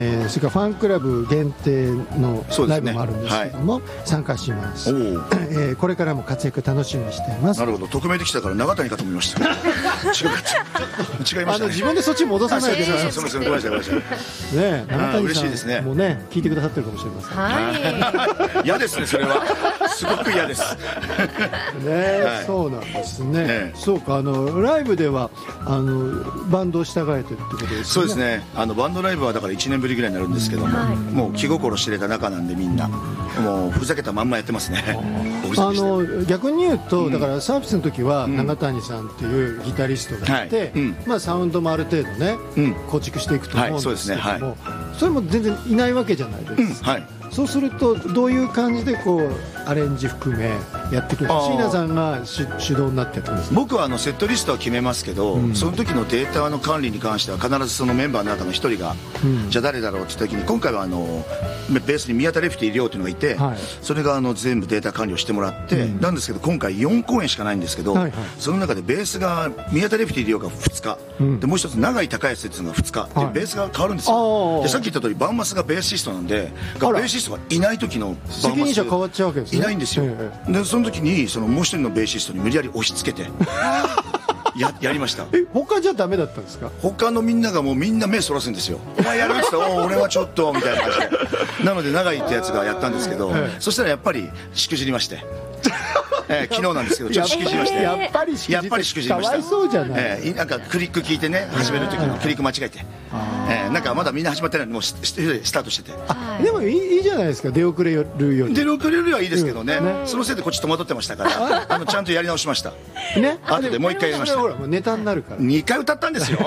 それからファンクラブ限定のライブもあるんですけども、参加します。これからも活躍楽しみにしています。 なるほど、匿名できたから永谷かと思いました。違いましたね。 自分でそっち戻さないでください。 すみません、ごめんなさい、ごめんなさい。 ね、永谷嬉しいですね。 さんもね、聞いてくださってるかもしれません。 はい。嫌ですね、それは。すごく嫌です。 ね、そうなんですね。そうか、ライブではバンドを従えてるってことですね。 そうですね。バンドライブはだから1年ぶりぐらいになるんですけども、もう気心知れた仲なんでみんなもうふざけたまんまやってますね。 逆に言うと、だからサービスの時は永谷さんっていうギタリストがいて、まあサウンドもある程度ね構築していくと思うんですけども、それも全然いないわけじゃないですか。そうするとどういう感じでこうアレンジ含めやっていくんですか。椎名さんが主導になってやってるんですか。 僕はセットリストは決めますけど、その時のデータの管理に関しては必ずそのメンバーの中の一人が、じゃあ誰だろうって時に、今回はベースに宮田レフティ亮というのがいて、それが全部データ管理をしてもらって、なんですけど今回4公演しかないんですけど、その中でベースが宮田レフティ亮が2日、でもう一つ永井孝康っていうのが2日でベースが変わるんですよ。でさっき言った通りバンマスがベーシストなんで、ベーシストがいない時の責任者変わっちゃうわけですね。 いないんですよ。でその時にもう一人のベーシストに無理やり押し付けてやりました。 他じゃダメだったんですか。 他のみんながもうみんな目そらすんですよ。お前やるって言ったら俺はちょっとみたいな感じで、なので永井ってやつがやったんですけど、そしたらやっぱりしくじりまして昨日なんですけどちょっとしくじりまして、 やっぱりしくじりました。かわいそうじゃない。 なんかクリック聞いてね、始める時のクリック間違えて、なんかまだみんな始まってないのにもうスタートしてて、 でもいいじゃないですか。出遅れるより。 出遅れるよりはいいですけどね。そのせいでこっち戸惑ってましたからちゃんとやり直しましたね。後でもう一回やりました。 ほらもうネタになるから 2回歌ったんですよ。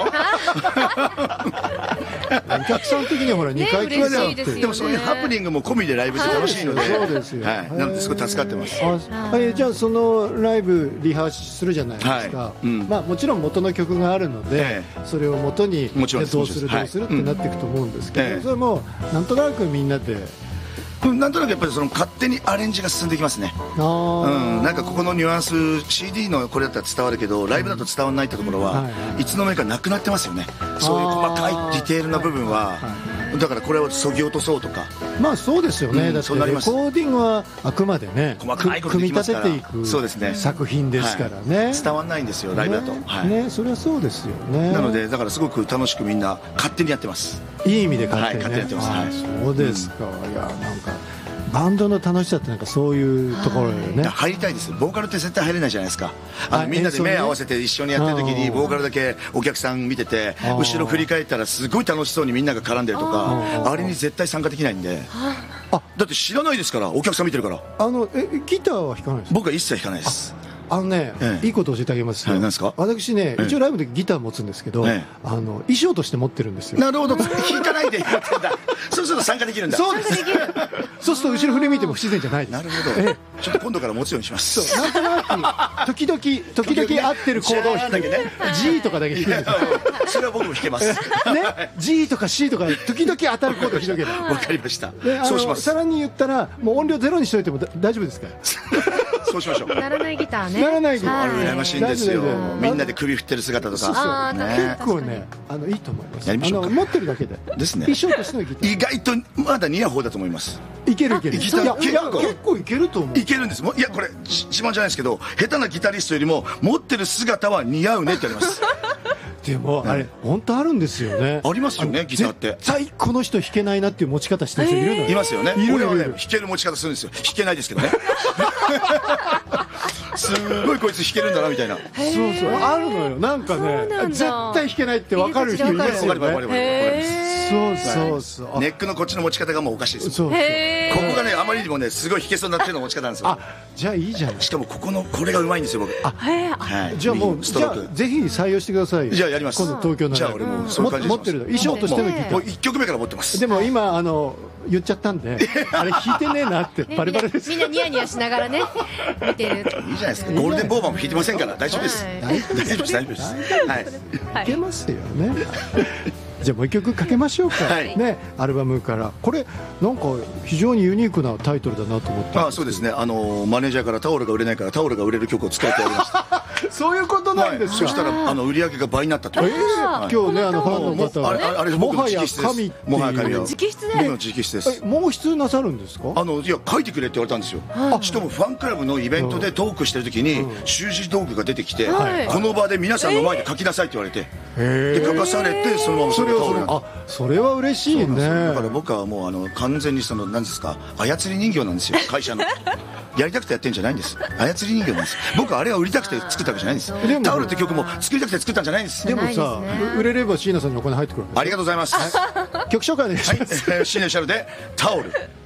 お客さん的にはほら2回聞いて、 でもそういうハプニングも込みでライブって楽しいので、 そうですよ。 なのですごい助かってます。 じゃあそのライブリハするじゃないですか。まあもちろん元の曲があるので、それを元にどうするってなっていくと思うんですけど、それもなんとなくみんなでなんとなくやっぱり勝手にアレンジが進んでいきますね。なんかここのニュアンス CD のこれだったら伝わるけどライブだと伝わらないってところはいつの間にかなくなってますよね。そういう細かいディテールな部分はだからこれをそぎ落とそうとか。 まあそうですよね。だってレコーディングはあくまでね組み立てていく作品ですからね。 伝わらないんですよライブだと。 それはそうですよね。 なのでだからすごく楽しくみんな勝手にやってます。 いい意味で勝手にやってます。 そうですか。いやなんかバンドの楽しさってなんかそういうところでね入りたいです。ボーカルって絶対入れないじゃないですか。みんなで目合わせて一緒にやってる時にボーカルだけお客さん見てて後ろ振り返ったらすごい楽しそうにみんなが絡んでるとか、あれに絶対参加できないんで。だって知らないですからお客さん見てるから。 ギターは弾かないですか。 僕は一切弾かないです。 いいことを教えてあげますよ。 何ですか。 私ね一応ライブでギター持つんですけど衣装として持ってるんですよ。 なるほど。弾かないでやってんだ。そうすると参加できるんだ。 そうです。そうすると後ろ振り向いても不自然じゃないです。 なるほど。ちょっと今度から持つようにします。 なんとなく時々合ってるコードを弾く G とかだけ弾くんですよ。 それは僕も弾けます。 G とか C とか時々当たるコードを弾くけど。 わかりました。そうします。 さらに言ったらもう音量ゼロにしといても大丈夫ですか。 そうしましょう。 ならないギターね。 ならないギター。 羨ましいんですよ。みんなで首振ってる姿とか。 結構ねいいと思います。 やりましょうか。 持ってるだけで。 ですね。 衣装としてのギター。 意外とまだ似合う方だと思います。 いける。いや結構いけると思う。 いけるんです。いやこれ自慢じゃないですけど下手なギタリストよりも持ってる姿は似合うねって言われます。 でもあれ本当あるんですよね。 ありますよねギターって。 絶対この人弾けないなっていう持ち方してる人いるのよ。 いますよね。俺はね弾ける持ち方するんですよ。弾けないですけどね。すごいこいつ弾けるんだなみたいな。 そうあるのよ。なんかね絶対弾けないって分かる人いますよね。そうネックのこっちの持ち方がもうおかしいですよ。ここがねあまりにもねすごい弾けそうな手の持ち方なんですよ。 じゃあいいじゃん。 しかもこれがうまいんですよ僕。 じゃあもうぜひ採用してください。 じゃあやります。 今度東京の。 じゃあ俺もそういう感じ持ってる衣装としてのギター。 もう1曲目から持ってます。 でも今言っちゃったんであれ弾いてねえなってバレバレです。 みんなニヤニヤしながらね見てる。 いいじゃないですか。ゴールデンボーバーも弾いてませんから大丈夫です。大丈夫です。 いけますよね。じゃあもう一曲かけましょうかね。アルバムからこれなんか非常にユニークなタイトルだなと思って。 そうですね。マネージャーからタオルが売れないからタオルが売れる曲を作ってやりました。 そういうことなんですか。 そしたら売り上げが倍になったと。 今日ねファンの方はあれもはや神っていう、 もはや神は直筆で僕の直筆です。 毛筆なさるんですか。 いや書いてくれって言われたんですよ。しかもファンクラブのイベントでトークしてる時に習字道具が出てきて、この場で皆さんの前で書きなさいって言われて、で書かされてそのままそれをそれは嬉しいね。 だから僕はもう完全に何ですか、操り人形なんですよ、会社の。やりたくてやってんじゃないんです。操り人形なんです。僕はあれは売りたくて作ったわけじゃないんです。タオルって曲も作りたくて作ったんじゃないんです。 でもさ、売れれば椎名さんにお金入ってくるわけ。 ありがとうございます。 曲紹介お願いします。 シネシャルでタオル。